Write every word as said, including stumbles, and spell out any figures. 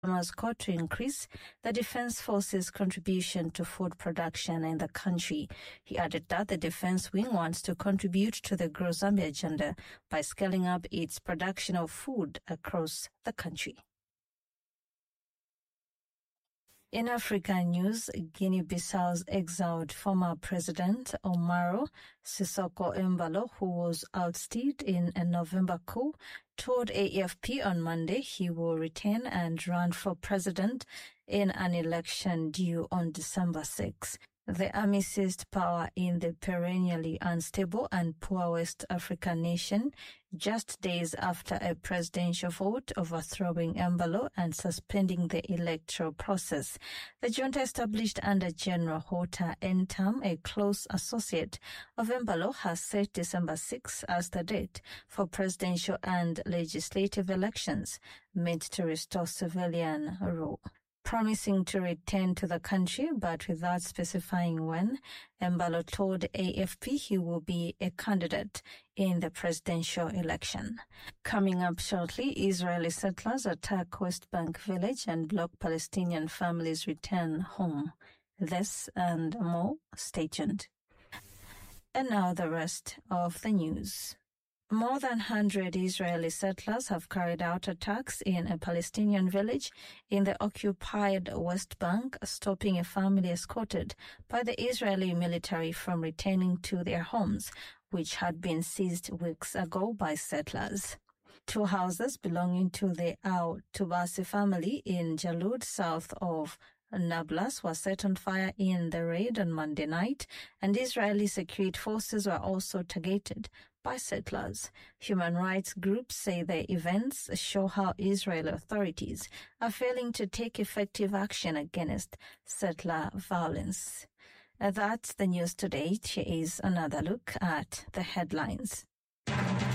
Farmers called to increase the Defense Force's contribution to food production in the country. He added that the defense wing wants to contribute to the Grow Zambia agenda by scaling up its production of food across the country. In African news, Guinea-Bissau's exiled former president Umaro Sissoco Embalo, who was ousted in a November coup, told A F P on Monday he will return and run for president in an election due on December sixth. The army seized power in the perennially unstable and poor West African nation just days after a presidential vote overthrowing Embalo and suspending the electoral process. The junta, established under General Hota Entam, a close associate of Embalo, has set December sixth as the date for presidential and legislative elections meant to restore civilian rule. Promising to return to the country, but without specifying when, Embalo told A F P he will be a candidate in the presidential election. Coming up shortly, Israeli settlers attack West Bank village and block Palestinian families' return home. This and more, stay tuned. And now the rest of the news. More than one hundred Israeli settlers have carried out attacks in a Palestinian village in the occupied West Bank, stopping a family escorted by the Israeli military from returning to their homes, which had been seized weeks ago by settlers. Two houses belonging to the Al-Tubasi family in Jalud, south of Nablus, were set on fire in the raid on Monday night, and Israeli security forces were also targeted by settlers. Human rights groups say the events show how Israeli authorities are failing to take effective action against settler violence. That's the news today. Here is another look at the headlines.